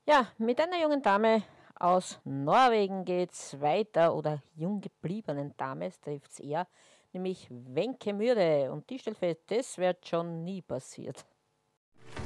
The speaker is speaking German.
Ja, mit einer jungen Dame aus Norwegen geht's weiter oder jung gebliebenen Dame trifft's eher, nämlich Wenke Mürre. Und die stellt fest, das wird schon nie passiert.